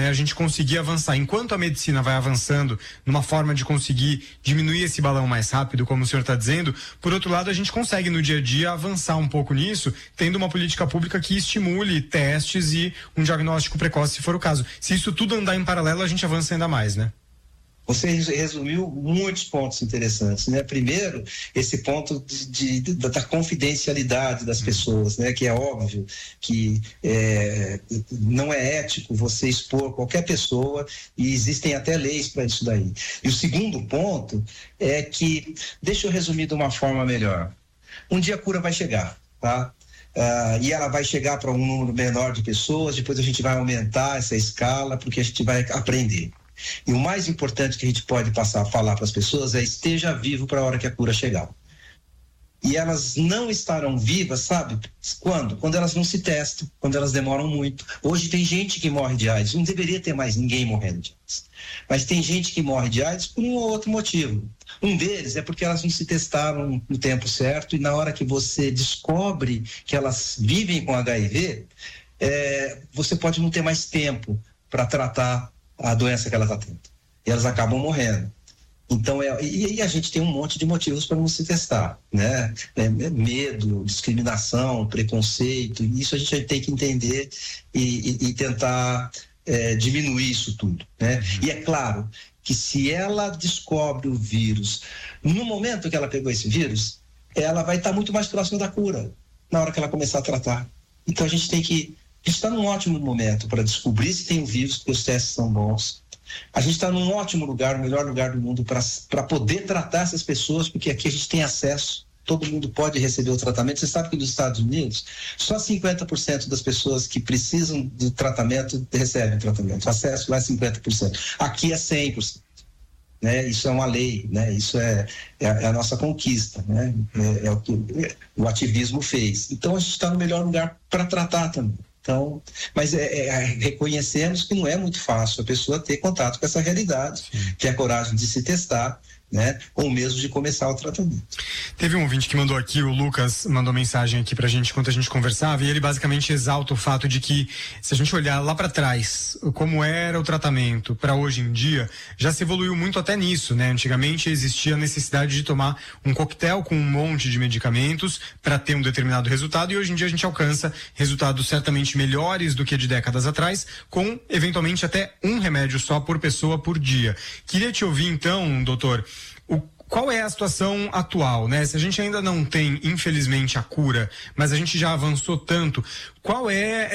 né? A gente conseguir avançar. Enquanto a medicina vai avançando numa forma de conseguir diminuir esse balão mais rápido, como o senhor está dizendo, por outro lado, a gente consegue no dia a dia avançar um pouco nisso, tendo uma política pública que estimule testes e um diagnóstico precoce, se for o caso. Se isso tudo andar em paralelo, a gente avança ainda mais, né? Você resumiu muitos pontos interessantes, né? Primeiro, esse ponto da confidencialidade das pessoas, né? Que é óbvio que não é ético você expor qualquer pessoa, e existem até leis para isso daí. E o segundo ponto é que, deixa eu resumir de uma forma melhor. Um dia a cura vai chegar, tá? E ela vai chegar para um número menor de pessoas, depois a gente vai aumentar essa escala, porque a gente vai aprender. E o mais importante que a gente pode passar a falar para as pessoas é: esteja vivo para a hora que a cura chegar. E elas não estarão vivas, sabe? Quando? Quando elas não se testam, quando elas demoram muito. Hoje tem gente que morre de AIDS, não deveria ter mais ninguém morrendo de AIDS. Mas tem gente que morre de AIDS por um ou outro motivo. Um deles é porque elas não se testaram no tempo certo, e na hora que você descobre que elas vivem com HIV, você pode não ter mais tempo para tratar a doença que elas está tendo. E elas acabam morrendo. Então, e a gente tem um monte de motivos para não se testar, né? Medo, discriminação, preconceito, isso a gente tem que entender e tentar diminuir isso tudo, né? E é claro que se ela descobre o vírus, no momento que ela pegou esse vírus, ela vai estar muito mais próxima da cura, na hora que ela começar a tratar. Então a gente está num ótimo momento para descobrir se tem o vírus, porque os testes são bons. A gente está num ótimo lugar, o melhor lugar do mundo para poder tratar essas pessoas, porque aqui a gente tem acesso, todo mundo pode receber o tratamento. Você sabe que nos Estados Unidos, só 50% das pessoas que precisam do tratamento recebem tratamento. O acesso lá é 50%. Aqui é 100%. Né? Isso é uma lei, né? Isso é a nossa conquista, né? É o que o ativismo fez. Então a gente está no melhor lugar para tratar também. Então, mas reconhecemos que não é muito fácil a pessoa ter contato com essa realidade, ter a coragem de se testar, né? Ou mesmo de começar o tratamento. Teve um ouvinte que mandou aqui, o Lucas mandou mensagem aqui pra gente enquanto a gente conversava, e ele basicamente exalta o fato de que, se a gente olhar lá pra trás, como era o tratamento para hoje em dia, já se evoluiu muito até nisso, né? Antigamente existia a necessidade de tomar um coquetel com um monte de medicamentos para ter um determinado resultado, e hoje em dia a gente alcança resultados certamente melhores do que de décadas atrás, com eventualmente até um remédio só por pessoa por dia. Queria te ouvir então, doutor, qual é a situação atual, né? Se a gente ainda não tem, infelizmente, a cura, mas a gente já avançou tanto, qual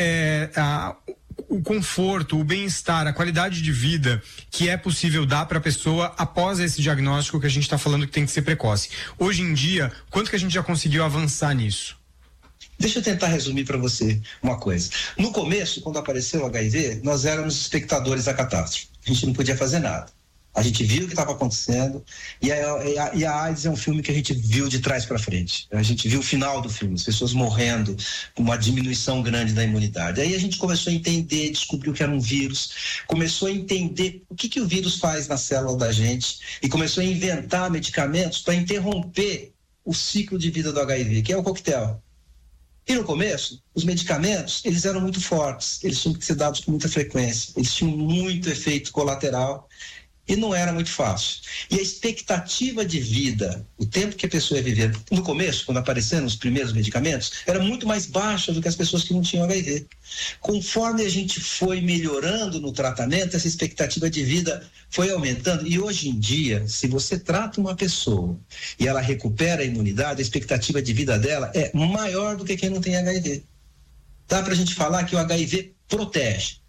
o conforto, o bem-estar, a qualidade de vida que é possível dar para a pessoa após esse diagnóstico que a gente está falando que tem que ser precoce? Hoje em dia, quanto que a gente já conseguiu avançar nisso? Deixa eu tentar resumir para você uma coisa. No começo, quando apareceu o HIV, nós éramos espectadores da catástrofe. A gente não podia fazer nada. A gente viu o que estava acontecendo, e a AIDS é um filme que a gente viu de trás para frente. A gente viu o final do filme, as pessoas morrendo, com uma diminuição grande da imunidade. Aí a gente começou a entender, descobriu que era um vírus, começou a entender o que o vírus faz na célula da gente, e começou a inventar medicamentos para interromper o ciclo de vida do HIV, que é o coquetel. E no começo, os medicamentos, eles eram muito fortes, eles tinham que ser dados com muita frequência, eles tinham muito efeito colateral, e não era muito fácil. E a expectativa de vida, o tempo que a pessoa ia viver, no começo, quando apareceram os primeiros medicamentos, era muito mais baixa do que as pessoas que não tinham HIV. Conforme a gente foi melhorando no tratamento, essa expectativa de vida foi aumentando. E hoje em dia, se você trata uma pessoa e ela recupera a imunidade, a expectativa de vida dela é maior do que quem não tem HIV. Dá pra gente falar que o HIV protege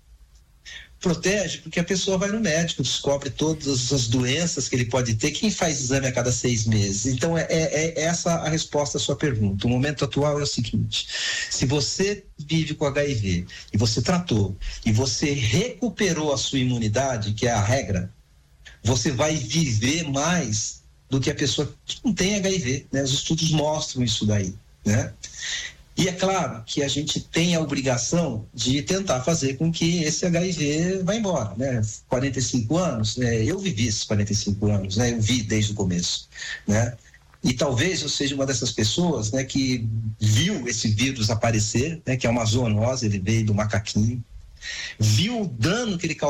porque a pessoa vai no médico, descobre todas as doenças que ele pode ter. Quem faz exame a cada 6 meses? Então é essa a resposta à sua pergunta. O momento atual é o seguinte: se você vive com HIV e você tratou e você recuperou a sua imunidade, que é a regra, você vai viver mais do que a pessoa que não tem HIV, né? Os estudos mostram isso daí, né? E é claro que a gente tem a obrigação de tentar fazer com que esse HIV vá embora, né? 45 anos, eu vivi esses 45 anos, né? Eu vi desde o começo, né? E talvez eu seja uma dessas pessoas, né, que viu esse vírus aparecer, né? Que é uma zoonose, ele veio do macaquinho, viu o dano que ele causou